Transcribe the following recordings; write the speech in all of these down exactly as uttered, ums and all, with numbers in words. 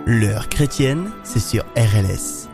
L'heure chrétienne, c'est sur R L S.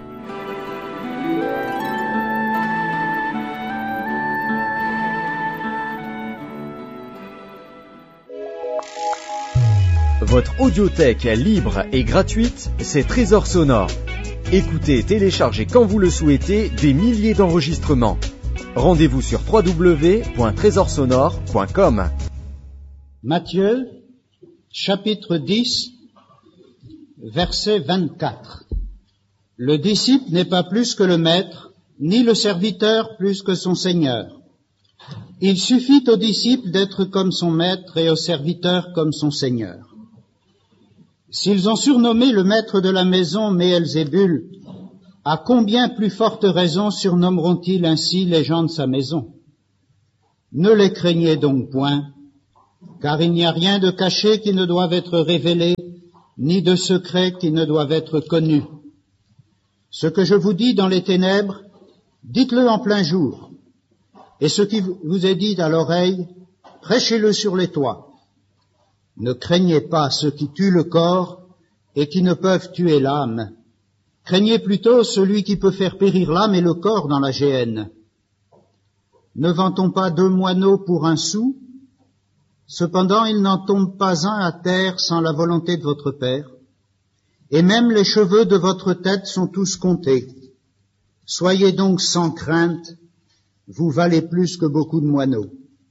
Votre audiothèque libre et gratuite, c'est Trésor Sonore. Écoutez et téléchargez quand vous le souhaitez des milliers d'enregistrements. Rendez-vous sur w w w point trésor sonore point com. Matthieu, chapitre dix, verset vingt-quatre. Le disciple n'est pas plus que le maître, ni le serviteur plus que son seigneur. Il suffit au disciple d'être comme son maître et au serviteur comme son seigneur. S'ils ont surnommé le maître de la maison Béelzébul, à combien plus forte raison surnommeront-ils ainsi les gens de sa maison? Ne les craignez donc point, car il n'y a rien de caché qui ne doive être révélé, ni de secret qui ne doive être connu. Ce que je vous dis dans les ténèbres, dites-le en plein jour, et ce qui vous est dit à l'oreille, prêchez-le sur les toits. Ne craignez pas ceux qui tuent le corps et qui ne peuvent tuer l'âme. Craignez plutôt celui qui peut faire périr l'âme et le corps dans la géhenne. Ne vend-on pas deux moineaux pour un sou? Cependant, il n'en tombe pas un à terre sans la volonté de votre Père. Et même les cheveux de votre tête sont tous comptés. Soyez donc sans crainte, vous valez plus que beaucoup de moineaux.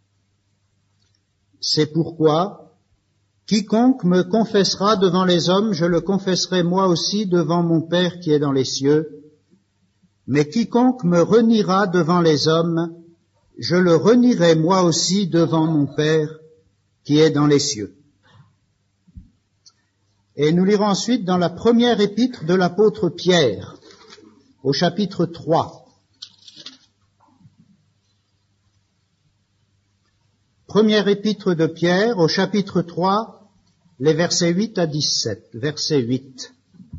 C'est pourquoi, quiconque me confessera devant les hommes, je le confesserai moi aussi devant mon Père qui est dans les cieux. Mais quiconque me reniera devant les hommes, je le renierai moi aussi devant mon Père qui est dans les cieux. Et nous lirons ensuite dans la première épître de l'apôtre Pierre, au chapitre trois. Première épître de Pierre, au chapitre trois, les versets huit à dix-sept. Verset huit.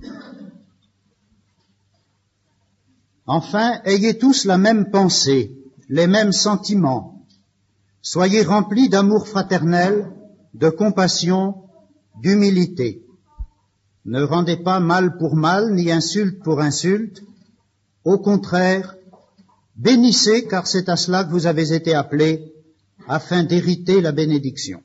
Enfin, ayez tous la même pensée, les mêmes sentiments. Soyez remplis d'amour fraternel, de compassion, d'humilité. Ne rendez pas mal pour mal, ni insulte pour insulte. Au contraire, bénissez, car c'est à cela que vous avez été appelés, afin d'hériter la bénédiction.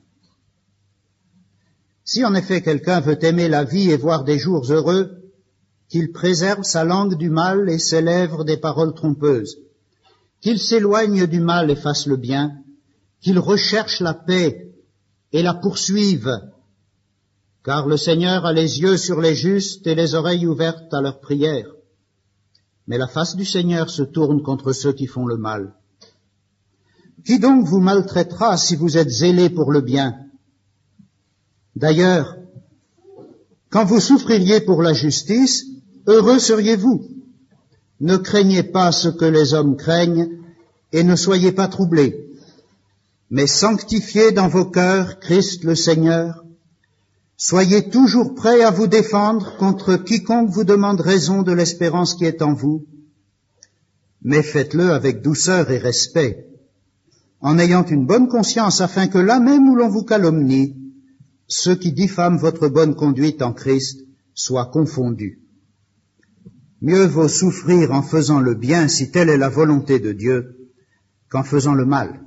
Si en effet quelqu'un veut aimer la vie et voir des jours heureux, qu'il préserve sa langue du mal et ses lèvres des paroles trompeuses, qu'il s'éloigne du mal et fasse le bien, qu'il recherche la paix et la poursuive, car le Seigneur a les yeux sur les justes et les oreilles ouvertes à leurs prières. Mais la face du Seigneur se tourne contre ceux qui font le mal. Qui donc vous maltraitera si vous êtes zélés pour le bien? D'ailleurs, quand vous souffririez pour la justice, heureux seriez-vous. Ne craignez pas ce que les hommes craignent et ne soyez pas troublés, mais sanctifiez dans vos cœurs Christ le Seigneur. Soyez toujours prêts à vous défendre contre quiconque vous demande raison de l'espérance qui est en vous, mais faites-le avec douceur et respect, en ayant une bonne conscience, afin que là même où l'on vous calomnie, ceux qui diffament votre bonne conduite en Christ soient confondus. Mieux vaut souffrir en faisant le bien, si telle est la volonté de Dieu, qu'en faisant le mal.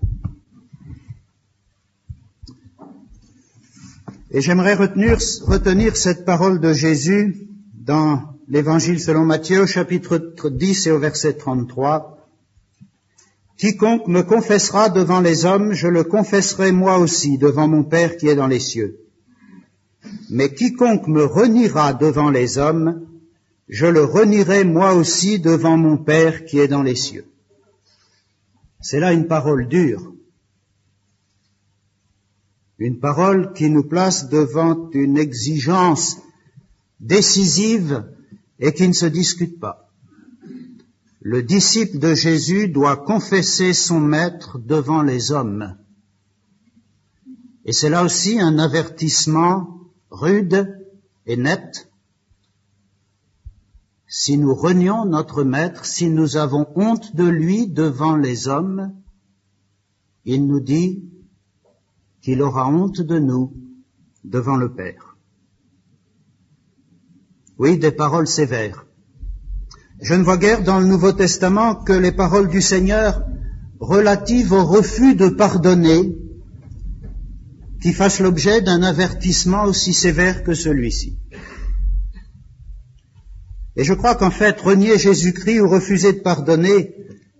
Et j'aimerais retenir, retenir cette parole de Jésus dans l'Évangile selon Matthieu, au chapitre dix et au verset trente-trois. Quiconque me confessera devant les hommes, je le confesserai moi aussi devant mon Père qui est dans les cieux. Mais quiconque me reniera devant les hommes, je le renierai moi aussi devant mon Père qui est dans les cieux. C'est là une parole dure, une parole qui nous place devant une exigence décisive et qui ne se discute pas. Le disciple de Jésus doit confesser son maître devant les hommes. Et c'est là aussi un avertissement rude et net. Si nous renions notre maître, si nous avons honte de lui devant les hommes, il nous dit qu'il aura honte de nous devant le Père. Oui, des paroles sévères. Je ne vois guère dans le Nouveau Testament que les paroles du Seigneur relatives au refus de pardonner qui fassent l'objet d'un avertissement aussi sévère que celui-ci. Et je crois qu'en fait, renier Jésus-Christ ou refuser de pardonner,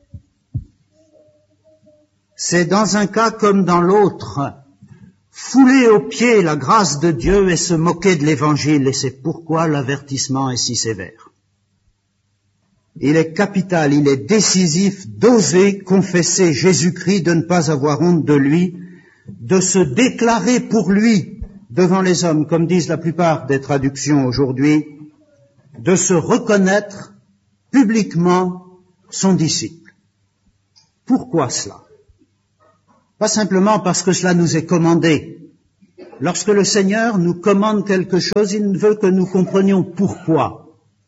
c'est dans un cas comme dans l'autre, fouler aux pieds la grâce de Dieu et se moquer de l'Évangile, et c'est pourquoi l'avertissement est si sévère. Il est capital, il est décisif d'oser confesser Jésus-Christ, de ne pas avoir honte de lui, de se déclarer pour lui devant les hommes, comme disent la plupart des traductions aujourd'hui, de se reconnaître publiquement son disciple. Pourquoi cela? Pas simplement parce que cela nous est commandé. Lorsque le Seigneur nous commande quelque chose, il ne veut que nous comprenions pourquoi.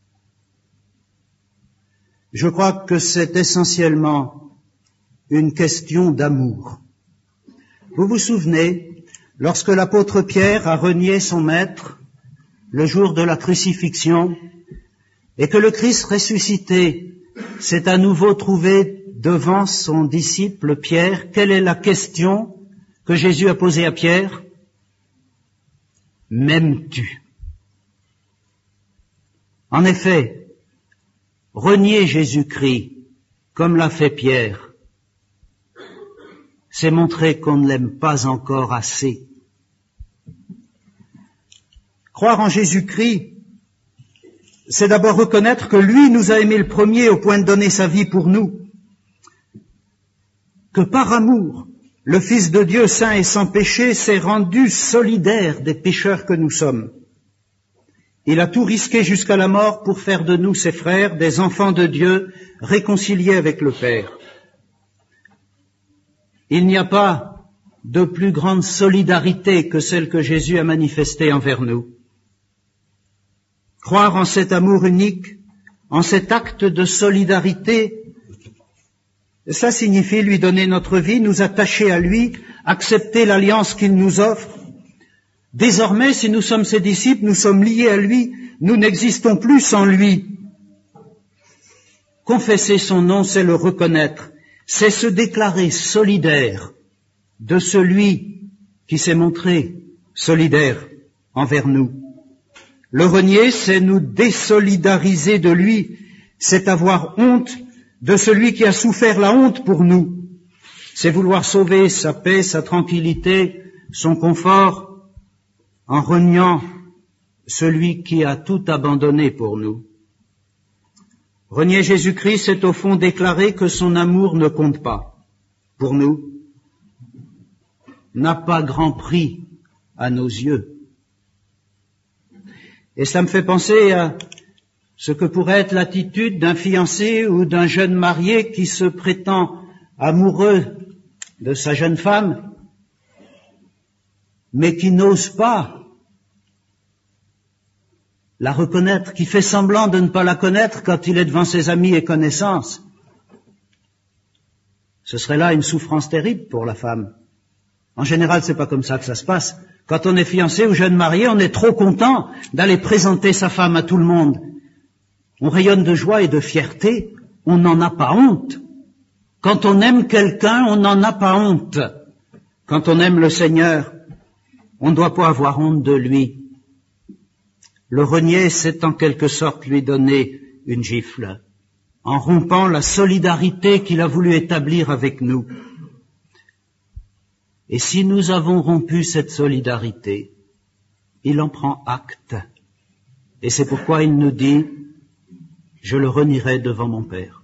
Je crois que c'est essentiellement une question d'amour. Vous vous souvenez, lorsque l'apôtre Pierre a renié son maître le jour de la crucifixion et que le Christ ressuscité s'est à nouveau trouvé devant son disciple Pierre, quelle est la question que Jésus a posée à Pierre? M'aimes-tu? En effet, renier Jésus-Christ, comme l'a fait Pierre, c'est montrer qu'on ne l'aime pas encore assez. Croire en Jésus-Christ, c'est d'abord reconnaître que lui nous a aimés le premier au point de donner sa vie pour nous, que par amour, le Fils de Dieu saint et sans péché s'est rendu solidaire des pécheurs que nous sommes. Il a tout risqué jusqu'à la mort pour faire de nous, ses frères, des enfants de Dieu, réconciliés avec le Père. Il n'y a pas de plus grande solidarité que celle que Jésus a manifestée envers nous. Croire en cet amour unique, en cet acte de solidarité, ça signifie lui donner notre vie, nous attacher à lui, accepter l'alliance qu'il nous offre. Désormais, si nous sommes ses disciples, nous sommes liés à lui, nous n'existons plus sans lui. Confesser son nom, c'est le reconnaître, c'est se déclarer solidaire de celui qui s'est montré solidaire envers nous. Le renier, c'est nous désolidariser de lui, c'est avoir honte de celui qui a souffert la honte pour nous. C'est vouloir sauver sa paix, sa tranquillité, son confort, en reniant celui qui a tout abandonné pour nous. Renier Jésus-Christ, c'est au fond déclarer que son amour ne compte pas pour nous, n'a pas grand prix à nos yeux. Et ça me fait penser à ce que pourrait être l'attitude d'un fiancé ou d'un jeune marié qui se prétend amoureux de sa jeune femme, mais qui n'ose pas la reconnaître, qui fait semblant de ne pas la connaître quand il est devant ses amis et connaissances. Ce serait là une souffrance terrible pour la femme. En général, c'est pas comme ça que ça se passe. Quand on est fiancé ou jeune marié, on est trop content d'aller présenter sa femme à tout le monde. On rayonne de joie et de fierté, on n'en a pas honte. Quand on aime quelqu'un, on n'en a pas honte. Quand on aime le Seigneur, on ne doit pas avoir honte de lui. Le renier, c'est en quelque sorte lui donner une gifle, en rompant la solidarité qu'il a voulu établir avec nous. Et si nous avons rompu cette solidarité, il en prend acte. Et c'est pourquoi il nous dit, je le renierai devant mon Père.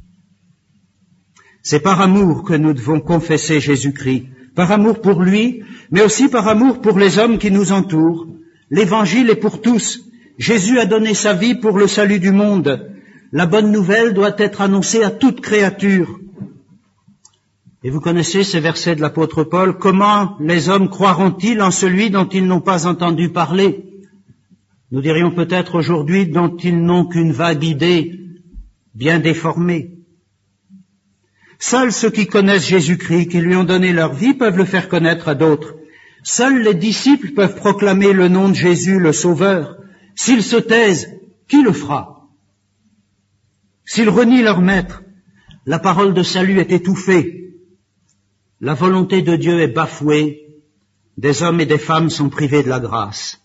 C'est par amour que nous devons confesser Jésus-Christ, par amour pour lui, mais aussi par amour pour les hommes qui nous entourent. L'évangile est pour tous. Jésus a donné sa vie pour le salut du monde. La bonne nouvelle doit être annoncée à toute créature. Et vous connaissez ces versets de l'apôtre Paul. Comment les hommes croiront-ils en celui dont ils n'ont pas entendu parler? Nous dirions peut-être aujourd'hui dont ils n'ont qu'une vague idée, bien déformée. Seuls ceux qui connaissent Jésus-Christ, qui lui ont donné leur vie, peuvent le faire connaître à d'autres. Seuls les disciples peuvent proclamer le nom de Jésus, le Sauveur. S'ils se taisent, qui le fera? S'ils renient leur maître, la parole de salut est étouffée, la volonté de Dieu est bafouée, des hommes et des femmes sont privés de la grâce.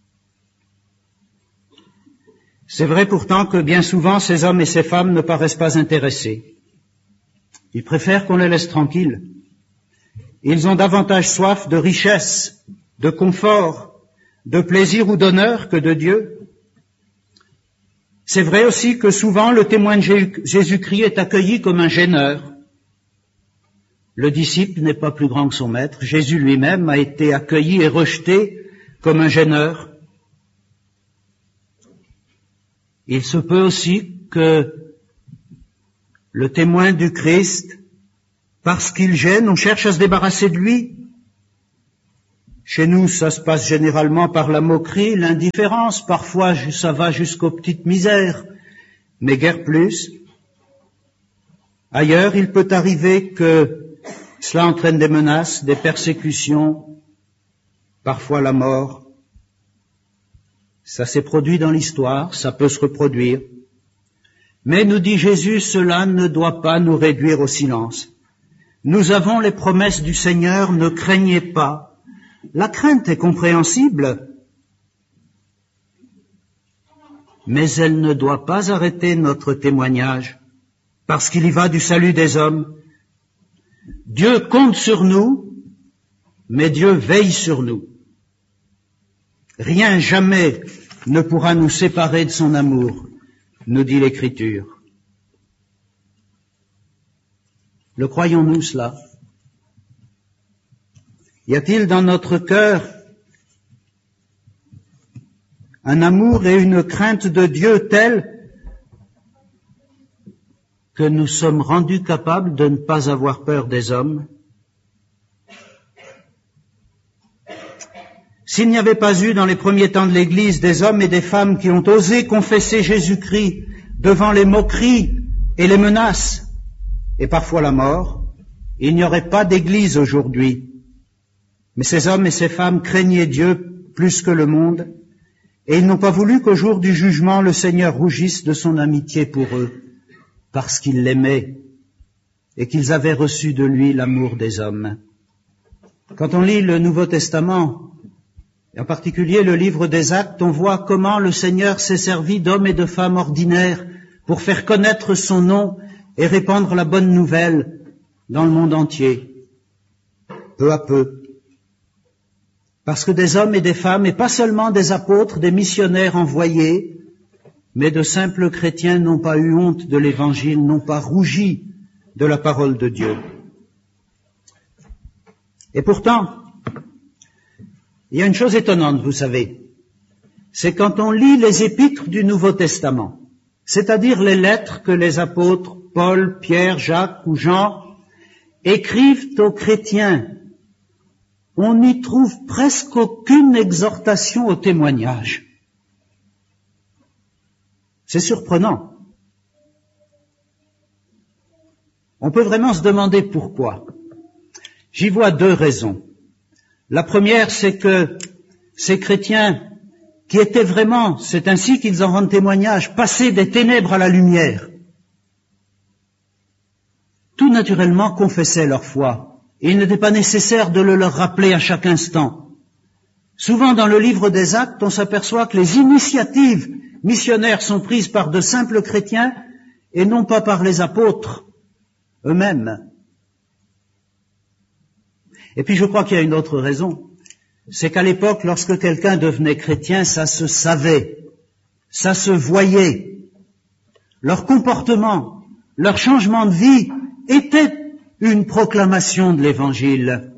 C'est vrai pourtant que bien souvent ces hommes et ces femmes ne paraissent pas intéressés. Ils préfèrent qu'on les laisse tranquilles. Ils ont davantage soif de richesse, de confort, de plaisir ou d'honneur que de Dieu. C'est vrai aussi que souvent le témoin de Jésus-Christ est accueilli comme un gêneur. Le disciple n'est pas plus grand que son maître. Jésus lui-même a été accueilli et rejeté comme un gêneur. Il se peut aussi que le témoin du Christ, parce qu'il gêne, on cherche à se débarrasser de lui. Chez nous, ça se passe généralement par la moquerie, l'indifférence. Parfois, ça va jusqu'aux petites misères, mais guère plus. Ailleurs, il peut arriver que cela entraîne des menaces, des persécutions, parfois la mort. Ça s'est produit dans l'histoire, ça peut se reproduire. Mais, nous dit Jésus, cela ne doit pas nous réduire au silence. Nous avons les promesses du Seigneur, ne craignez pas. La crainte est compréhensible, mais elle ne doit pas arrêter notre témoignage, parce qu'il y va du salut des hommes. Dieu compte sur nous, mais Dieu veille sur nous. Rien jamais ne pourra nous séparer de son amour, nous dit l'Écriture. Le croyons-nous cela? Y a-t-il dans notre cœur un amour et une crainte de Dieu tels que nous sommes rendus capables de ne pas avoir peur des hommes? S'il n'y avait pas eu dans les premiers temps de l'Église des hommes et des femmes qui ont osé confesser Jésus-Christ devant les moqueries et les menaces, et parfois la mort, il n'y aurait pas d'Église aujourd'hui. Mais ces hommes et ces femmes craignaient Dieu plus que le monde, et ils n'ont pas voulu qu'au jour du jugement, le Seigneur rougisse de son amitié pour eux, parce qu'ils l'aimaient et qu'ils avaient reçu de lui l'amour des hommes. Quand on lit le Nouveau Testament, et en particulier le livre des Actes, on voit comment le Seigneur s'est servi d'hommes et de femmes ordinaires pour faire connaître son nom et répandre la bonne nouvelle dans le monde entier, peu à peu. Parce que des hommes et des femmes, et pas seulement des apôtres, des missionnaires envoyés, mais de simples chrétiens n'ont pas eu honte de l'Évangile, n'ont pas rougi de la parole de Dieu. Et pourtant, il y a une chose étonnante, vous savez, c'est quand on lit les épîtres du Nouveau Testament, c'est-à-dire les lettres que les apôtres Paul, Pierre, Jacques ou Jean écrivent aux chrétiens, on n'y trouve presque aucune exhortation au témoignage. C'est surprenant. On peut vraiment se demander pourquoi. J'y vois deux raisons. La première, c'est que ces chrétiens qui étaient vraiment, c'est ainsi qu'ils en rendent témoignage, passés des ténèbres à la lumière, tout naturellement confessaient leur foi. Et il n'était pas nécessaire de le leur rappeler à chaque instant. Souvent dans le livre des Actes, on s'aperçoit que les initiatives missionnaires sont prises par de simples chrétiens et non pas par les apôtres eux-mêmes. Et puis je crois qu'il y a une autre raison. C'est qu'à l'époque, lorsque quelqu'un devenait chrétien, ça se savait, ça se voyait. Leur comportement, leur changement de vie était une proclamation de l'Évangile,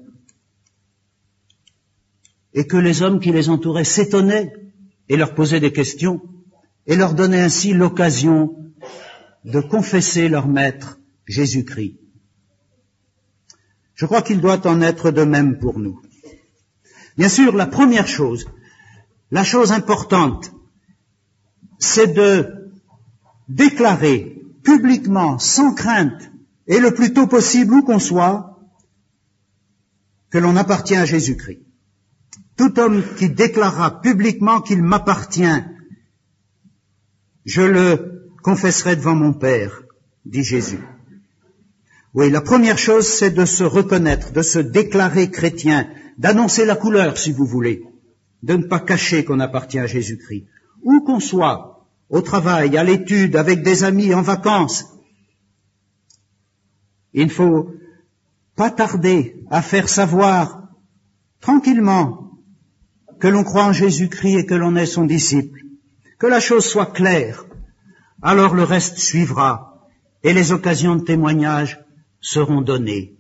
et que les hommes qui les entouraient s'étonnaient et leur posaient des questions, et leur donnaient ainsi l'occasion de confesser leur Maître, Jésus-Christ. Je crois qu'il doit en être de même pour nous. Bien sûr, la première chose, la chose importante, c'est de déclarer publiquement, sans crainte, et le plus tôt possible, où qu'on soit, que l'on appartient à Jésus-Christ. Tout homme qui déclarera publiquement qu'il m'appartient je le confesserai devant mon Père, dit Jésus. Oui, la première chose, c'est de se reconnaître, de se déclarer chrétien, d'annoncer la couleur, si vous voulez, de ne pas cacher qu'on appartient à Jésus-Christ. Où qu'on soit, au travail, à l'étude, avec des amis, en vacances, il ne faut pas tarder à faire savoir tranquillement que l'on croit en Jésus-Christ et que l'on est son disciple, que la chose soit claire, alors le reste suivra et les occasions de témoignage seront données.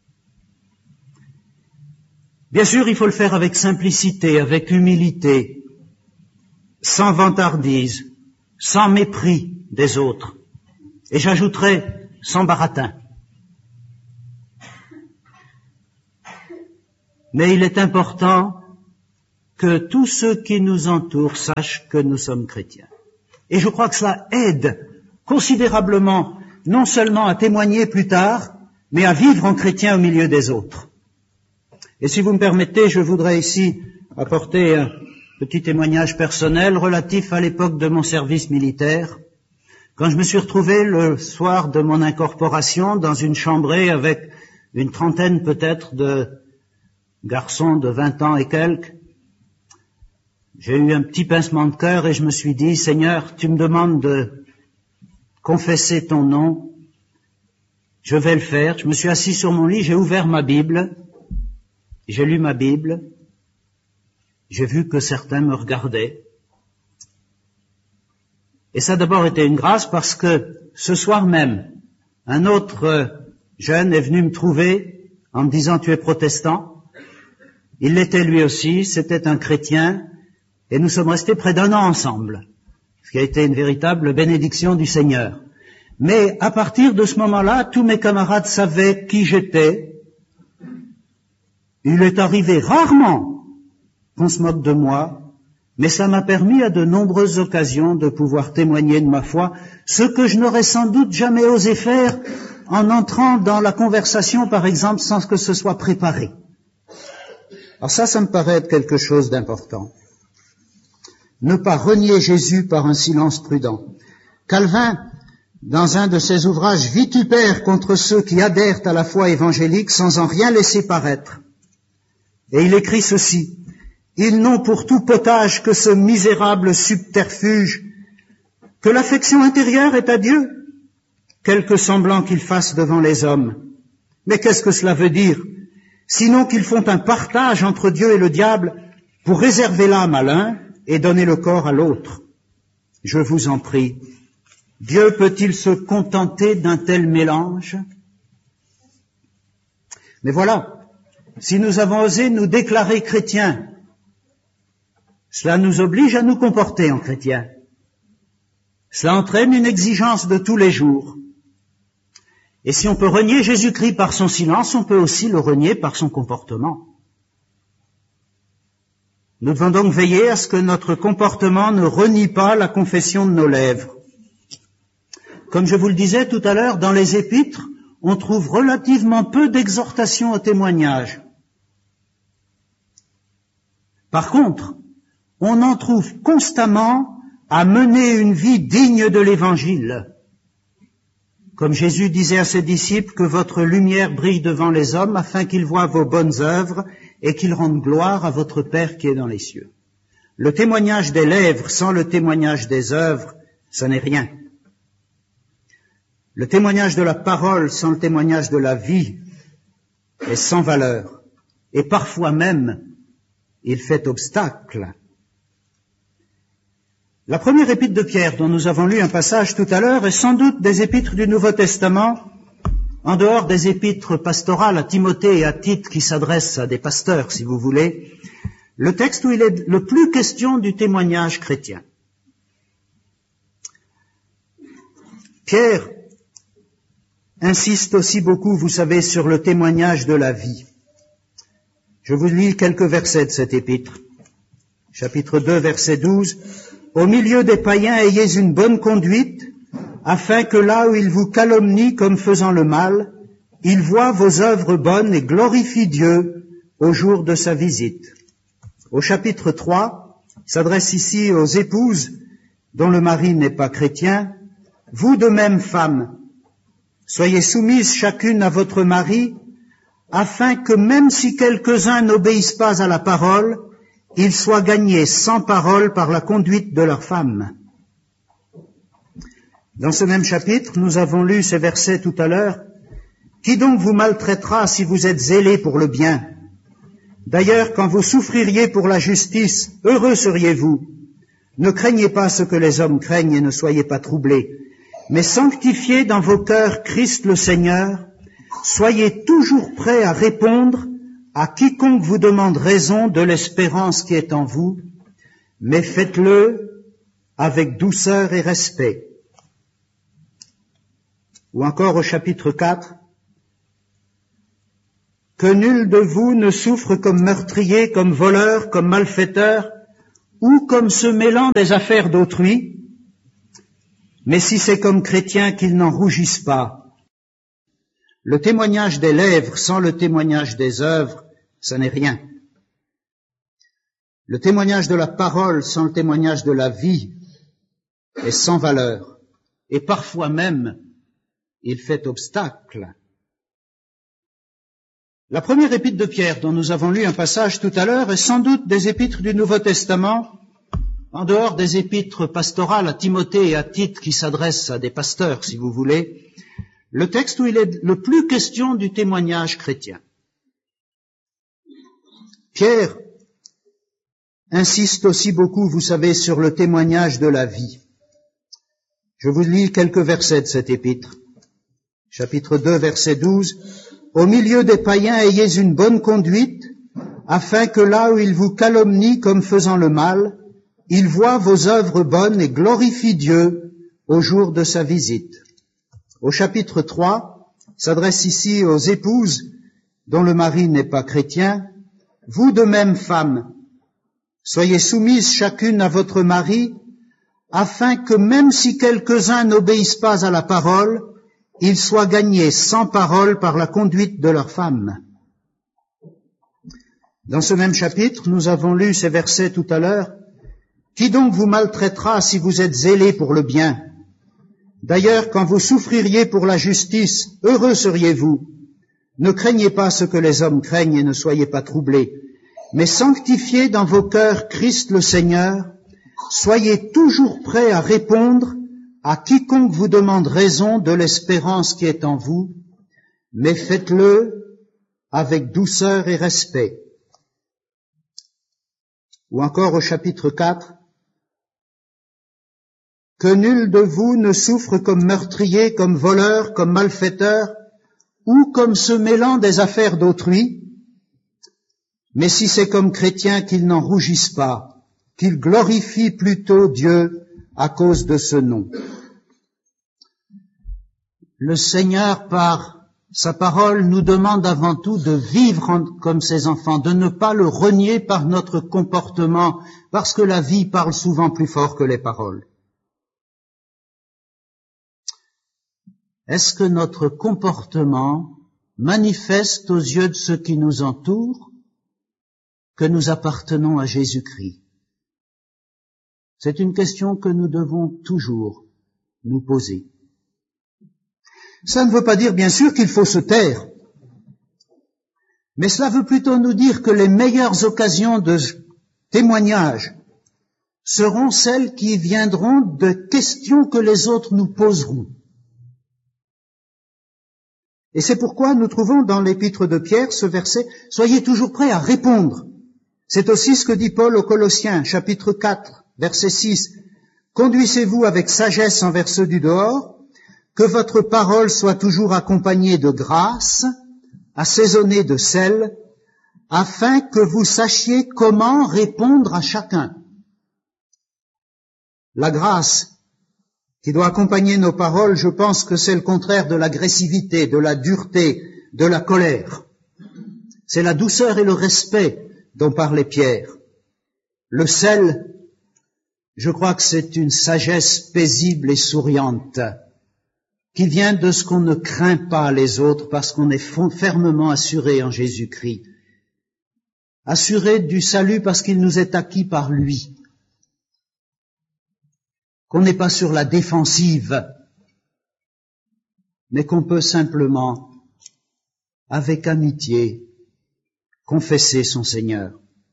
Bien sûr, il faut le faire avec simplicité, avec humilité, sans vantardise, sans mépris des autres, et j'ajouterai sans baratin. Mais il est important que tous ceux qui nous entourent sachent que nous sommes chrétiens. Et je crois que cela aide considérablement, non seulement à témoigner plus tard, mais à vivre en chrétien au milieu des autres. Et si vous me permettez, je voudrais ici apporter un petit témoignage personnel relatif à l'époque de mon service militaire, quand je me suis retrouvé le soir de mon incorporation dans une chambrée avec une trentaine peut-être de garçons de vingt ans et quelques. J'ai eu un petit pincement de cœur et je me suis dit, Seigneur, tu me demandes de confesser ton nom, je vais le faire. Je me suis assis sur mon lit, j'ai ouvert ma Bible, j'ai lu ma Bible, j'ai vu que certains me regardaient. Et ça a d'abord été une grâce parce que ce soir même, un autre jeune est venu me trouver en me disant, tu es protestant. Il l'était lui aussi, c'était un chrétien, et nous sommes restés près d'un an ensemble, ce qui a été une véritable bénédiction du Seigneur. Mais à partir de ce moment-là, tous mes camarades savaient qui j'étais. Il est arrivé rarement qu'on se moque de moi, mais ça m'a permis à de nombreuses occasions de pouvoir témoigner de ma foi, ce que je n'aurais sans doute jamais osé faire en entrant dans la conversation, par exemple, sans que ce soit préparé. Alors ça, ça me paraît être quelque chose d'important. Ne pas renier Jésus par un silence prudent. Calvin, dans un de ses ouvrages, vitupère contre ceux qui adhèrent à la foi évangélique sans en rien laisser paraître. Et il écrit ceci, « Ils n'ont pour tout potage que ce misérable subterfuge, que l'affection intérieure est à Dieu, quelque semblant qu'ils fassent devant les hommes. Mais qu'est-ce que cela veut dire ? Sinon qu'ils font un partage entre Dieu et le diable pour réserver l'âme à l'un et donner le corps à l'autre. Je vous en prie, Dieu peut-il se contenter d'un tel mélange ? Mais voilà, si nous avons osé nous déclarer chrétiens, cela nous oblige à nous comporter en chrétiens. Cela entraîne une exigence de tous les jours. Et si on peut renier Jésus-Christ par son silence, on peut aussi le renier par son comportement. Nous devons donc veiller à ce que notre comportement ne renie pas la confession de nos lèvres. Comme je vous le disais tout à l'heure, dans les épîtres, on trouve relativement peu d'exhortations au témoignage. Par contre, on en trouve constamment à mener une vie digne de l'Évangile. Comme Jésus disait à ses disciples, que votre lumière brille devant les hommes afin qu'ils voient vos bonnes œuvres et qu'ils rendent gloire à votre Père qui est dans les cieux. Le témoignage des lèvres sans le témoignage des œuvres, ça n'est rien. Le témoignage de la parole sans le témoignage de la vie est sans valeur. Et parfois même, il fait obstacle. La première épître de Pierre, dont nous avons lu un passage tout à l'heure, est sans doute des épîtres du Nouveau Testament, en dehors des épîtres pastorales à Timothée et à Tite qui s'adressent à des pasteurs, si vous voulez, le texte où il est le plus question du témoignage chrétien. Pierre insiste aussi beaucoup, vous savez, sur le témoignage de la vie. Je vous lis quelques versets de cette épître. Chapitre deux, verset douze. « Au milieu des païens, ayez une bonne conduite, afin que là où ils vous calomnient comme faisant le mal, ils voient vos œuvres bonnes et glorifient Dieu au jour de sa visite. » Au chapitre trois, il s'adresse ici aux épouses, dont le mari n'est pas chrétien, vous de même, femmes, soyez soumises chacune à votre mari, afin que même si quelques-uns n'obéissent pas à la parole, ils soient gagnés sans parole par la conduite de leurs femmes. Dans ce même chapitre, nous avons lu ces versets tout à l'heure. Qui donc vous maltraitera si vous êtes zélés pour le bien? D'ailleurs, quand vous souffririez pour la justice, heureux seriez-vous. Ne craignez pas ce que les hommes craignent et ne soyez pas troublés, mais sanctifiez dans vos cœurs Christ le Seigneur. Soyez toujours prêts à répondre à quiconque vous demande raison de l'espérance qui est en vous, mais faites-le avec douceur et respect. Ou encore au chapitre quatre, que nul de vous ne souffre comme meurtrier, comme voleur, comme malfaiteur, ou comme se mêlant des affaires d'autrui, mais si c'est comme chrétien qu'il n'en rougisse pas. Le témoignage des lèvres sans le témoignage des œuvres, ça n'est rien. Le témoignage de la parole sans le témoignage de la vie est sans valeur, et parfois même il fait obstacle. La première épître de Pierre, dont nous avons lu un passage tout à l'heure, est sans doute des épîtres du Nouveau Testament, en dehors des épîtres pastorales à Timothée et à Tite qui s'adressent à des pasteurs, si vous voulez, le texte où il est le plus question du témoignage chrétien. Pierre insiste aussi beaucoup, vous savez, sur le témoignage de la vie. Je vous lis quelques versets de cette épître. Chapitre deux, verset douze. Au milieu des païens, ayez une bonne conduite, afin que là où ils vous calomnient comme faisant le mal, ils voient vos œuvres bonnes et glorifient Dieu au jour de sa visite. Au chapitre trois, s'adresse ici aux épouses dont le mari n'est pas chrétien. Vous de même, femmes, soyez soumises chacune à votre mari, afin que même si quelques-uns n'obéissent pas à la parole, ils soient gagnés sans parole par la conduite de leurs femmes. Dans ce même chapitre, nous avons lu ces versets tout à l'heure. Qui donc vous maltraitera si vous êtes zélés pour le bien? D'ailleurs, quand vous souffririez pour la justice, heureux seriez-vous. Ne craignez pas ce que les hommes craignent et ne soyez pas troublés, mais sanctifiez dans vos cœurs Christ le Seigneur. Soyez toujours prêts à répondre à quiconque vous demande raison de l'espérance qui est en vous, mais faites-le avec douceur et respect. Ou encore au chapitre quatre, que nul de vous ne souffre comme meurtrier, comme voleur, comme malfaiteur, ou comme se mêlant des affaires d'autrui, mais si c'est comme chrétien qu'il n'en rougisse pas, qu'il glorifie plutôt Dieu à cause de ce nom. Le Seigneur, par sa parole, nous demande avant tout de vivre en, comme ses enfants, de ne pas le renier par notre comportement, parce que la vie parle souvent plus fort que les paroles. Est-ce que notre comportement manifeste aux yeux de ceux qui nous entourent que nous appartenons à Jésus-Christ? C'est une question que nous devons toujours nous poser. Ça ne veut pas dire, bien sûr, qu'il faut se taire, mais cela veut plutôt nous dire que les meilleures occasions de témoignage seront celles qui viendront de questions que les autres nous poseront. Et c'est pourquoi nous trouvons dans l'épître de Pierre ce verset « Soyez toujours prêts à répondre ». C'est aussi ce que dit Paul aux Colossiens, chapitre quatre, verset six. « Conduisez-vous avec sagesse envers ceux du dehors, que votre parole soit toujours accompagnée de grâce, assaisonnée de sel, afin que vous sachiez comment répondre à chacun. » La grâce qui doit accompagner nos paroles, je pense que c'est le contraire de l'agressivité, de la dureté, de la colère. C'est la douceur et le respect dont parlait Pierre. Le sel, je crois que c'est une sagesse paisible et souriante qui vient de ce qu'on ne craint pas les autres parce qu'on est fermement assuré en Jésus-Christ. Assuré du salut parce qu'il nous est acquis par lui. qu'on n'est pas sur la défensive, mais qu'on peut simplement, avec amitié, confesser son Seigneur.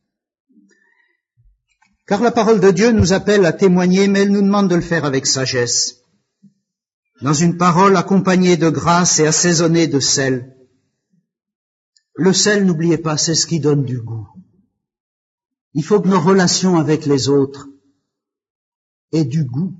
Car la parole de Dieu nous appelle à témoigner, mais elle nous demande de le faire avec sagesse, dans une parole accompagnée de grâce et assaisonnée de sel. Le sel, n'oubliez pas, c'est ce qui donne du goût. Il faut que nos relations avec les autres aient du goût,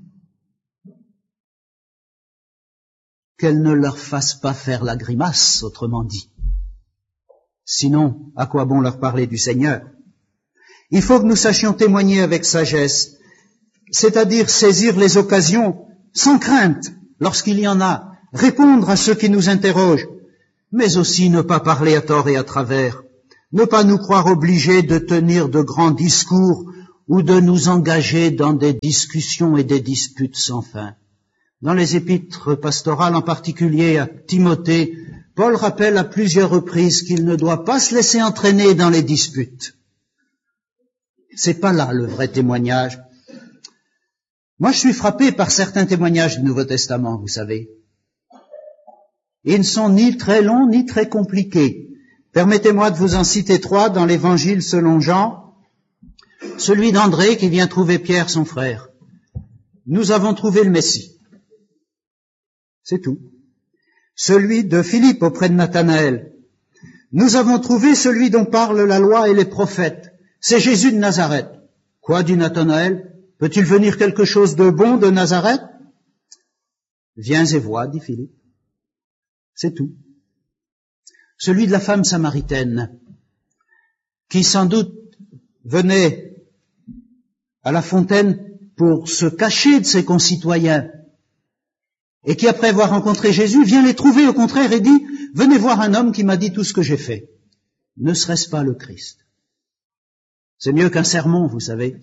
qu'elles ne leur fassent pas faire la grimace, autrement dit. Sinon, à quoi bon leur parler du Seigneur? Il faut que nous sachions témoigner avec sagesse, c'est-à-dire saisir les occasions sans crainte, lorsqu'il y en a, répondre à ceux qui nous interrogent, mais aussi ne pas parler à tort et à travers, ne pas nous croire obligés de tenir de grands discours ou de nous engager dans des discussions et des disputes sans fin. Dans les épîtres pastorales, en particulier à Timothée, Paul rappelle à plusieurs reprises qu'il ne doit pas se laisser entraîner dans les disputes. C'est pas là le vrai témoignage. Moi, je suis frappé par certains témoignages du Nouveau Testament, vous savez. Ils ne sont ni très longs, ni très compliqués. Permettez-moi de vous en citer trois dans l'Évangile selon Jean. Celui d'André qui vient trouver Pierre, son frère. Nous avons trouvé le Messie. C'est tout. Celui de Philippe auprès de Nathanaël. Nous avons trouvé celui dont parlent la loi et les prophètes. C'est Jésus de Nazareth. Quoi, dit Nathanaël? Peut-il venir quelque chose de bon de Nazareth? Viens et vois, dit Philippe. C'est tout. Celui de la femme samaritaine, qui sans doute venait à la fontaine pour se cacher de ses concitoyens, et qui, après avoir rencontré Jésus, vient les trouver au contraire et dit, venez voir un homme qui m'a dit tout ce que j'ai fait. Ne serait-ce pas le Christ? C'est mieux qu'un sermon, vous savez.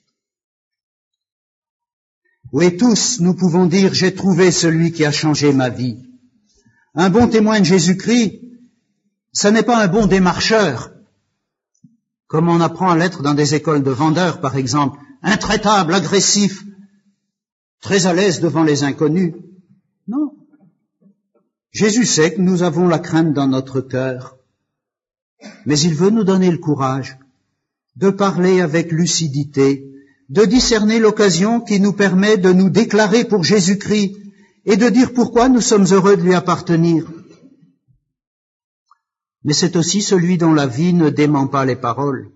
Oui, tous, nous pouvons dire, j'ai trouvé celui qui a changé ma vie. Un bon témoin de Jésus-Christ, ça n'est pas un bon démarcheur, comme on apprend à l'être dans des écoles de vendeurs, par exemple, intraitable, agressif, très à l'aise devant les inconnus. Non. Jésus sait que nous avons la crainte dans notre cœur, mais il veut nous donner le courage de parler avec lucidité, de discerner l'occasion qui nous permet de nous déclarer pour Jésus-Christ et de dire pourquoi nous sommes heureux de lui appartenir. Mais c'est aussi celui dont la vie ne dément pas les paroles.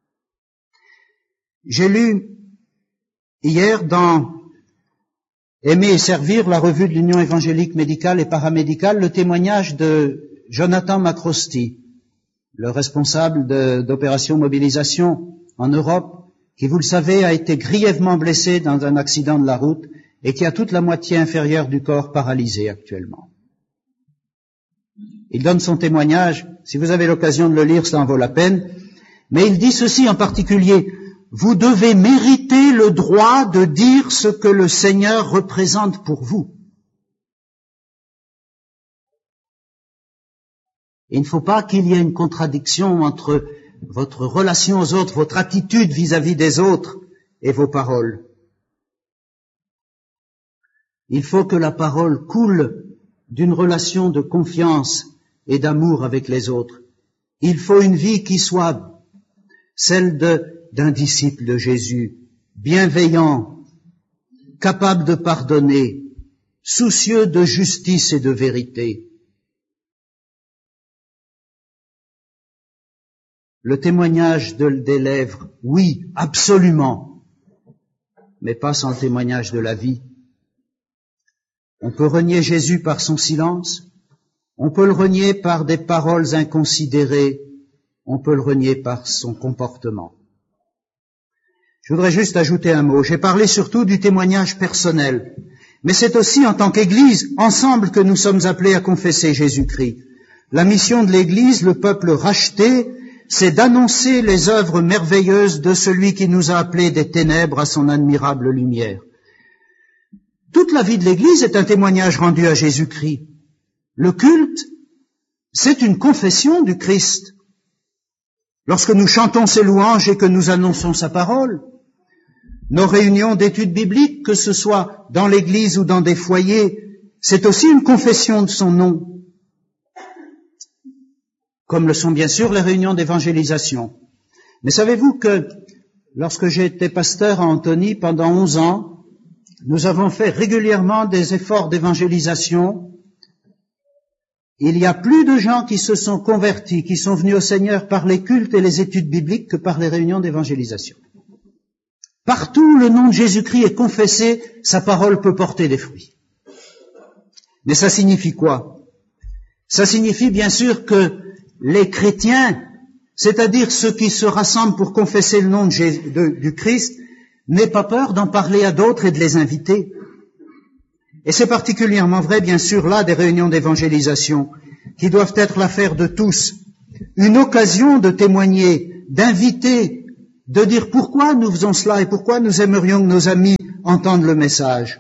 J'ai lu hier dans Aimer et servir, la revue de l'Union évangélique médicale et paramédicale, le témoignage de Jonathan McCrosty, le responsable de, d'opération mobilisation en Europe, qui, vous le savez, a été grièvement blessé dans un accident de la route et qui a toute la moitié inférieure du corps paralysé actuellement. Il donne son témoignage, si vous avez l'occasion de le lire, ça en vaut la peine, mais il dit ceci en particulier, vous devez mériter le droit de dire ce que le Seigneur représente pour vous. Il ne faut pas qu'il y ait une contradiction entre votre relation aux autres, votre attitude vis-à-vis des autres et vos paroles. Il faut que la parole coule d'une relation de confiance et d'amour avec les autres. Il faut une vie qui soit celle de, d'un disciple de Jésus, bienveillant, capable de pardonner, soucieux de justice et de vérité. Le témoignage de, des lèvres, oui, absolument, mais pas sans le témoignage de la vie. On peut renier Jésus par son silence, on peut le renier par des paroles inconsidérées, on peut le renier par son comportement. Je voudrais juste ajouter un mot. J'ai parlé surtout du témoignage personnel, mais c'est aussi en tant qu'Église, ensemble, que nous sommes appelés à confesser Jésus-Christ. La mission de l'Église, le peuple racheté, c'est d'annoncer les œuvres merveilleuses de celui qui nous a appelés des ténèbres à son admirable lumière. Toute la vie de l'Église est un témoignage rendu à Jésus-Christ. Le culte, c'est une confession du Christ. Lorsque nous chantons ses louanges et que nous annonçons sa parole, nos réunions d'études bibliques, que ce soit dans l'église ou dans des foyers, c'est aussi une confession de son nom, comme le sont bien sûr les réunions d'évangélisation. Mais savez-vous que lorsque j'ai été pasteur à Antony pendant onze ans, nous avons fait régulièrement des efforts d'évangélisation. Il y a plus de gens qui se sont convertis, qui sont venus au Seigneur par les cultes et les études bibliques que par les réunions d'évangélisation. Partout où le nom de Jésus-Christ est confessé, sa parole peut porter des fruits. Mais ça signifie quoi? Ça signifie bien sûr que les chrétiens, c'est-à-dire ceux qui se rassemblent pour confesser le nom de Jésus, de, du Christ, n'aient pas peur d'en parler à d'autres et de les inviter. Et c'est particulièrement vrai, bien sûr, là, des réunions d'évangélisation, qui doivent être l'affaire de tous. Une occasion de témoigner, d'inviter, de dire pourquoi nous faisons cela et pourquoi nous aimerions que nos amis entendent le message.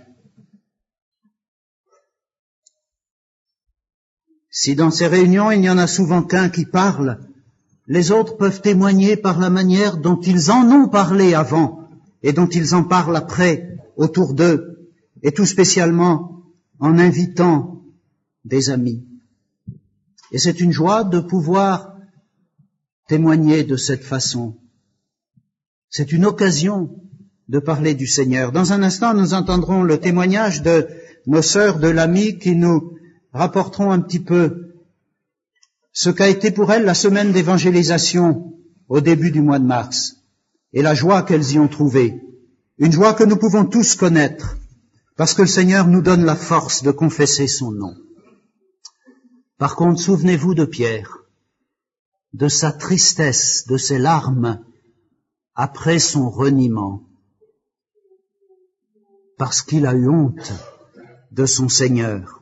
Si dans ces réunions, il n'y en a souvent qu'un qui parle, les autres peuvent témoigner par la manière dont ils en ont parlé avant et dont ils en parlent après autour d'eux, et tout spécialement en invitant des amis. Et c'est une joie de pouvoir témoigner de cette façon. C'est une occasion de parler du Seigneur. Dans un instant, nous entendrons le témoignage de nos sœurs de l'A M I qui nous rapporteront un petit peu ce qu'a été pour elles la semaine d'évangélisation au début du mois de mars et la joie qu'elles y ont trouvée. Une joie que nous pouvons tous connaître parce que le Seigneur nous donne la force de confesser son nom. Par contre, souvenez-vous de Pierre, de sa tristesse, de ses larmes après son reniement, parce qu'il a eu honte de son Seigneur.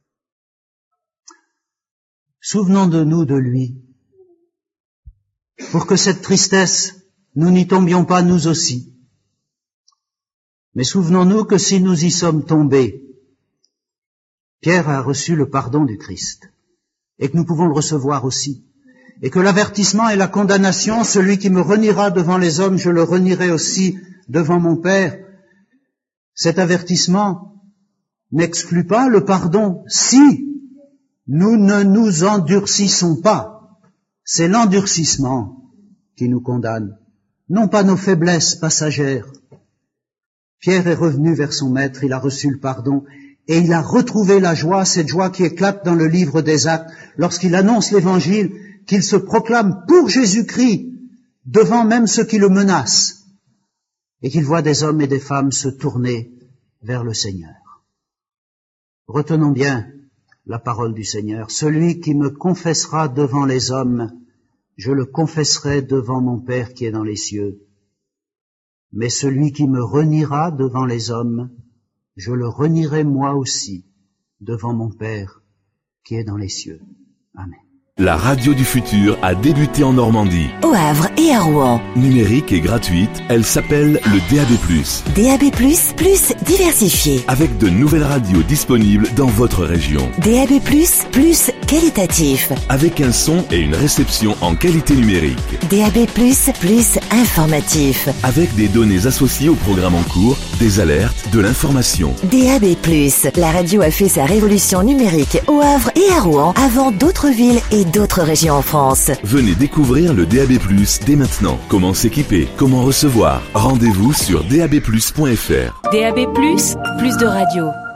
Souvenons-nous de lui, pour que cette tristesse, nous n'y tombions pas nous aussi. Mais souvenons-nous que si nous y sommes tombés, Pierre a reçu le pardon du Christ, et que nous pouvons le recevoir aussi, et que l'avertissement et la condamnation, celui qui me reniera devant les hommes, je le renierai aussi devant mon Père. Cet avertissement n'exclut pas le pardon si nous ne nous endurcissons pas. C'est l'endurcissement qui nous condamne, non pas nos faiblesses passagères. Pierre est revenu vers son maître, il a reçu le pardon et il a retrouvé la joie, cette joie qui éclate dans le livre des Actes, lorsqu'il annonce l'évangile, qu'il se proclame pour Jésus-Christ devant même ceux qui le menacent et qu'il voit des hommes et des femmes se tourner vers le Seigneur. Retenons bien la parole du Seigneur. Celui qui me confessera devant les hommes, je le confesserai devant mon Père qui est dans les cieux. Mais celui qui me reniera devant les hommes, je le renierai moi aussi devant mon Père qui est dans les cieux. Amen. La radio du futur a débuté en Normandie. Au Havre et à Rouen. Numérique et gratuite, elle s'appelle le D A B plus. D A B plus, plus diversifié. Avec de nouvelles radios disponibles dans votre région. D A B plus, plus qualitatif. Avec un son et une réception en qualité numérique. D A B plus, plus informatif. Avec des données associées au programme en cours, des alertes, de l'information. D A B plus, la radio a fait sa révolution numérique au Havre et à Rouen avant d'autres villes et d'autres régions en France. Venez découvrir le D A B plus dès maintenant. Comment s'équiper, comment recevoir. Rendez-vous sur d a b plus point f r. D A B plus, plus de radio.